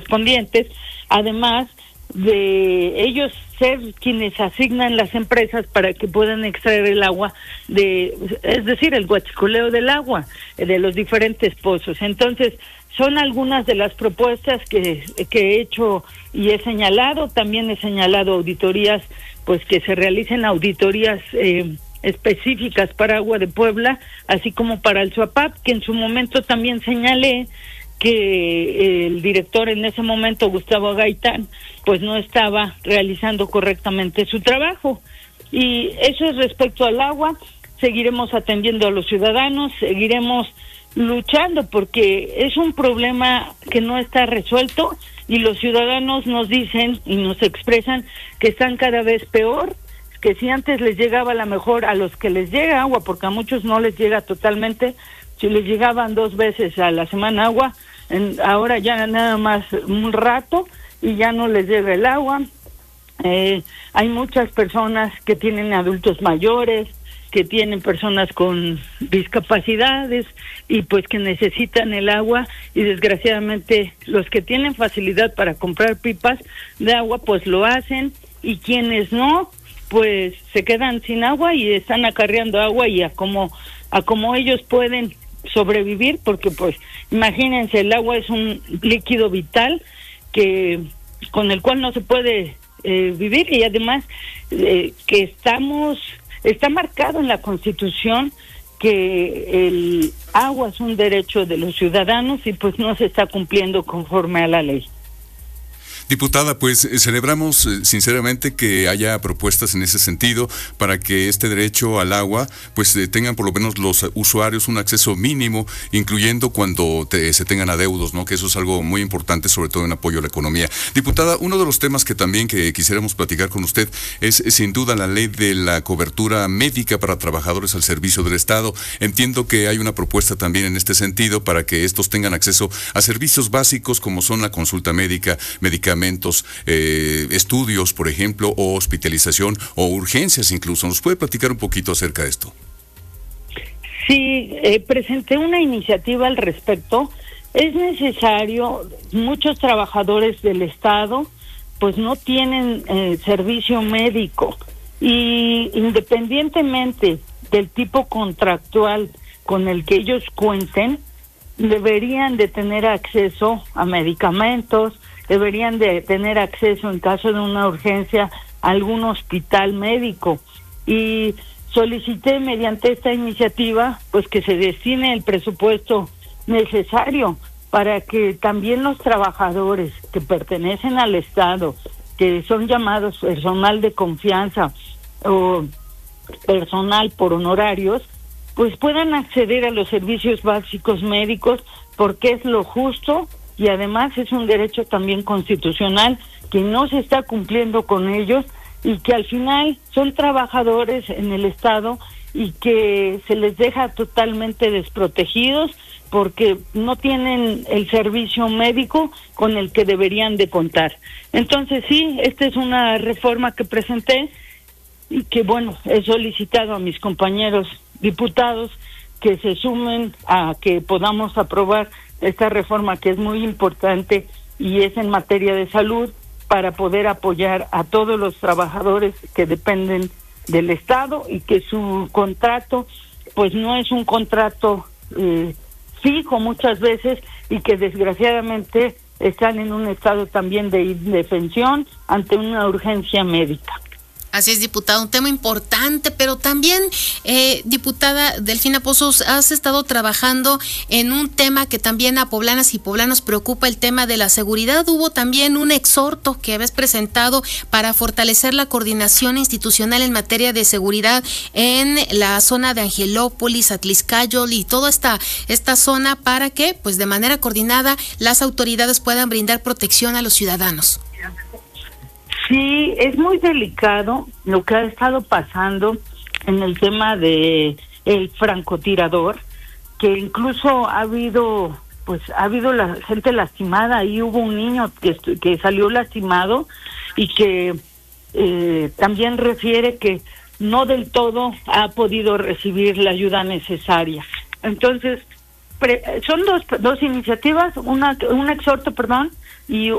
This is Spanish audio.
correspondientes, además de ellos ser quienes asignan las empresas para que puedan extraer el agua es decir, el huachicoleo del agua de los diferentes pozos. Entonces, son algunas de las propuestas que he hecho y he señalado. También he señalado auditorías, pues que se realicen auditorías específicas para Agua de Puebla, así como para el SUAPAP, que en su momento también señalé que el director en ese momento, Gustavo Gaitán, pues no estaba realizando correctamente su trabajo. Y eso es respecto al agua. Seguiremos atendiendo a los ciudadanos, seguiremos luchando porque es un problema que no está resuelto y los ciudadanos nos dicen y nos expresan que están cada vez peor, que si antes les llegaba a lo mejor a los que les llega agua, porque a muchos no les llega totalmente, si les llegaban 2 veces a la semana agua, ahora ya nada más un rato y ya no les llega el agua. Hay muchas personas que tienen adultos mayores, que tienen personas con discapacidades y pues que necesitan el agua, y desgraciadamente los que tienen facilidad para comprar pipas de agua pues lo hacen, y quienes no pues se quedan sin agua y están acarreando agua y a como ellos pueden sobrevivir, porque pues imagínense, el agua es un líquido vital con el cual no se puede vivir, y además que está marcado en la Constitución que el agua es un derecho de los ciudadanos y pues no se está cumpliendo conforme a la ley. Diputada, pues celebramos sinceramente que haya propuestas en ese sentido para que este derecho al agua pues tengan por lo menos los usuarios un acceso mínimo, incluyendo cuando se tengan adeudos, ¿no? Que eso es algo muy importante, sobre todo en apoyo a la economía. Diputada, uno de los temas que también quisiéramos platicar con usted es sin duda la ley de la cobertura médica para trabajadores al servicio del Estado. Entiendo que hay una propuesta también en este sentido para que estos tengan acceso a servicios básicos como son la consulta médica, medicamentos, estudios, por ejemplo, o hospitalización o urgencias incluso. ¿Nos puede platicar un poquito acerca de esto? Sí, presenté una iniciativa al respecto. Es necesario, muchos trabajadores del Estado pues no tienen servicio médico, y independientemente del tipo contractual con el que ellos cuenten, deberían de tener acceso a medicamentos, deberían de tener acceso en caso de una urgencia a algún hospital médico. Y solicité mediante esta iniciativa pues que se destine el presupuesto necesario para que también los trabajadores que pertenecen al Estado, que son llamados personal de confianza o personal por honorarios, pues puedan acceder a los servicios básicos médicos, porque es lo justo y además es un derecho también constitucional que no se está cumpliendo con ellos, y que al final son trabajadores en el Estado y que se les deja totalmente desprotegidos porque no tienen el servicio médico con el que deberían de contar. Entonces sí, esta es una reforma que presenté y que bueno, he solicitado a mis compañeros diputados que se sumen a que podamos aprobar esta reforma, que es muy importante y es en materia de salud, para poder apoyar a todos los trabajadores que dependen del Estado y que su contrato pues no es un contrato fijo muchas veces, y que desgraciadamente están en un estado también de indefensión ante una urgencia médica. Así es, diputada, un tema importante, pero también, diputada Delfina Pozos, has estado trabajando en un tema que también a poblanas y poblanos preocupa, el tema de la seguridad. Hubo también un exhorto que habías presentado para fortalecer la coordinación institucional en materia de seguridad en la zona de Angelópolis, Atlixcáyotl y toda esta zona, para que, pues de manera coordinada, las autoridades puedan brindar protección a los ciudadanos. Sí, es muy delicado lo que ha estado pasando en el tema de el francotirador, que incluso ha habido la gente lastimada. Ahí hubo un niño que salió lastimado y que también refiere que no del todo ha podido recibir la ayuda necesaria. Entonces, son dos iniciativas, un exhorto, y